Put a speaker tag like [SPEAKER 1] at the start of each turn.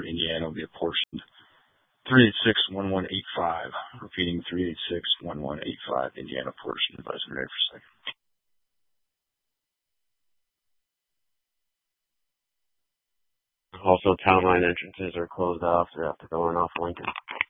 [SPEAKER 1] Indiana will be apportioned 386-1185. Repeating 386-1185, Indiana portion. Advising ready for second.
[SPEAKER 2] Also, town line entrances are closed off. They're after going off Lincoln.